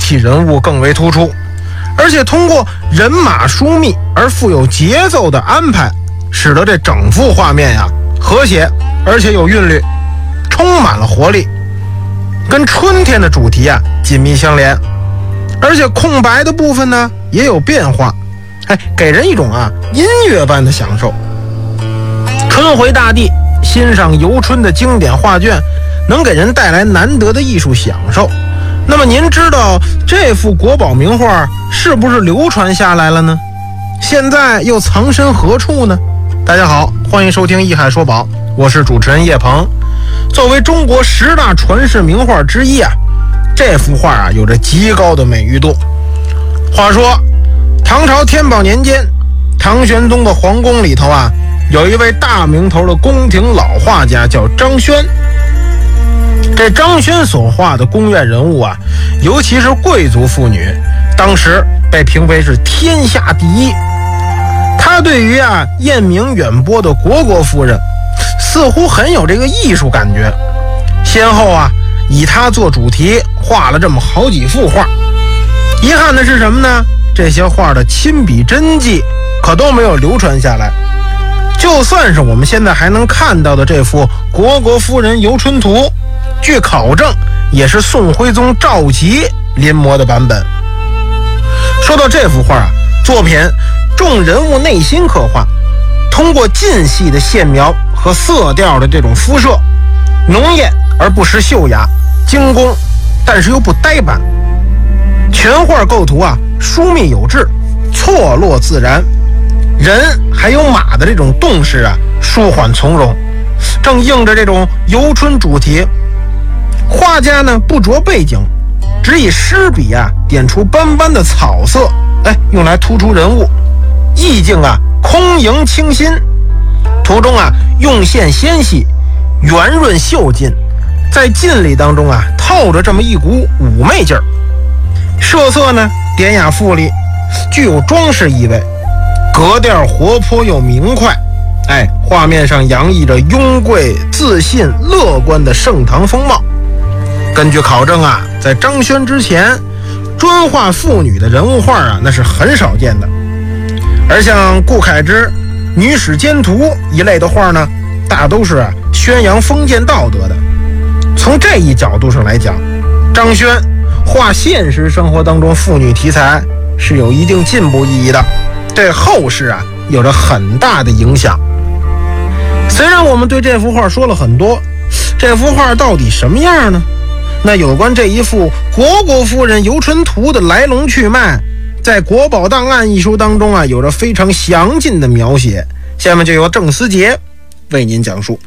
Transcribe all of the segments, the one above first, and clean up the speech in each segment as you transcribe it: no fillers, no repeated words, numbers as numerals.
体人物更为突出，而且通过人马疏密而富有节奏的安排，使得这整幅画面呀和谐而且有韵律，充满了活力，跟春天的主题啊紧密相连。而且空白的部分呢也有变化，给人一种音乐般的享受。春回大地，欣赏游春的经典画卷，能给人带来难得的艺术享受。那么您知道这幅国宝名画是不是流传下来了呢？现在又藏身何处呢？大家好，欢迎收听艺海说宝，我是主持人叶鹏。作为中国10大传世名画之一这幅画有着极高的美誉度。话说唐朝天宝年间，唐玄宗的皇宫里头有一位大名头的宫廷老画家叫张轩。这张轩所画的宫苑人物尤其是贵族妇女，当时被评为是天下第一。他对于艳名远播的虢夫人似乎很有这个艺术感觉，先后以他做主题画了这么好几幅画。遗憾的是什么呢？这些画的亲笔真迹可都没有流传下来。就算是我们现在还能看到的这幅虢夫人游春图，据考证也是宋徽宗赵佶临摹的版本。说到这幅画作品重人物内心刻画，通过近细的线描和色调的这种肤色，浓艳而不失秀雅，精工但是又不呆板。全画构图疏密有致，错落自然，人还有马的这种动势舒缓从容，正应着这种游春主题。画家呢不着背景，只以湿笔点出斑斑的草色，用来突出人物，意境空盈清新。图中用线纤细，圆润秀劲，在劲力当中透着这么一股妩媚劲儿。设色呢典雅富丽，具有装饰意味，格调活泼又明快。画面上洋溢着雍贵、自信、乐观的盛唐风貌。根据考证在张轩之前，专画妇女的人物画那是很少见的。而像顾恺之、女史监图一类的画呢，大都是宣扬封建道德的。从这一角度上来讲，张轩画现实生活当中妇女题材是有一定进步意义的，对后世有着很大的影响。虽然我们对这幅画说了很多，这幅画到底什么样呢？那有关这一幅虢夫人游春图的来龙去脉，在《国宝档案》一书当中有着非常详尽的描写。下面就由郑思杰为您讲述。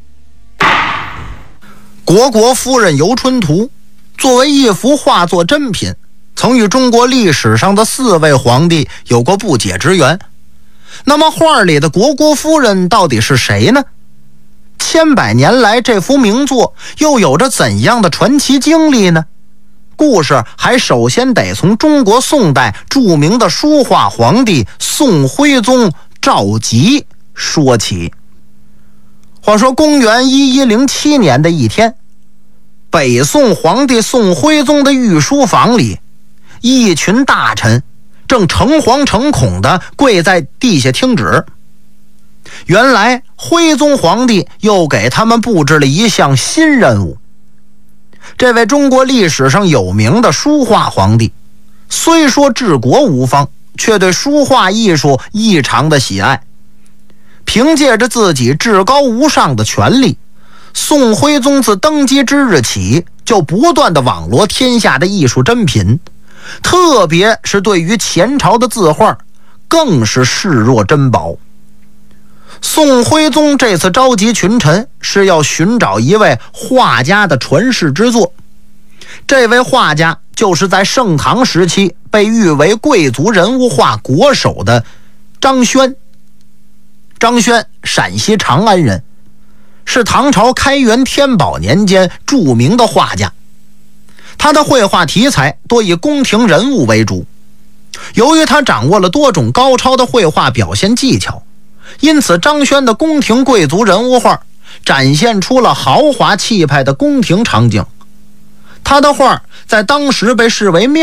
虢夫人游春图作为一幅画作珍品，曾与中国历史上的4位皇帝有过不解之缘。那么画里的虢夫人到底是谁呢？千百年来这幅名作又有着怎样的传奇经历呢？故事还首先得从中国宋代著名的书画皇帝宋徽宗赵佶说起。话说公元1107年的一天，北宋皇帝宋徽宗的御书房里，一群大臣正诚惶诚恐地跪在地下听旨。原来徽宗皇帝又给他们布置了一项新任务。这位中国历史上有名的书画皇帝，虽说治国无方，却对书画艺术异常的喜爱。凭借着自己至高无上的权力，宋徽宗自登基之日起，就不断地网罗天下的艺术珍品，特别是对于前朝的字画，更是视若珍宝。宋徽宗这次召集群臣，是要寻找一位画家的传世之作。这位画家就是在盛唐时期被誉为贵族人物画国手的张轩。张轩，陕西长安人，是唐朝开元天宝年间著名的画家。他的绘画题材多以宫廷人物为主，由于他掌握了多种高超的绘画表现技巧，因此张轩的宫廷贵族人物画展现出了豪华气派的宫廷场景。他的画在当时被视为妙